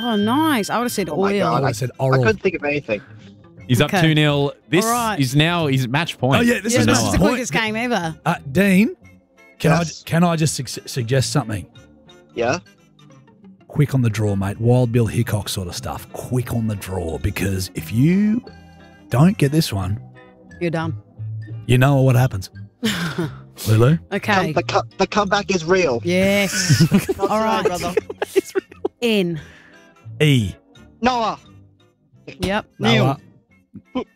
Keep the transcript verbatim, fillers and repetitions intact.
Oh, nice. I would have said Oh my oil. God, I I, said I oral. couldn't think of anything. He's up Okay. two nil. This All right. is now he's match point. Oh, yeah, this yeah, is this Noah. is the Point. quickest game ever. Uh, Dean, can Yes? I can I just su- suggest something? Yeah? Quick on the draw, mate. Wild Bill Hickok sort of stuff. Quick on the draw, because if you don't get this one, You're done. you know what happens. Lulu? Okay. The, co- the comeback is real. Yes. Not All today, right. brother. N. E. Noah. Yep. Noah.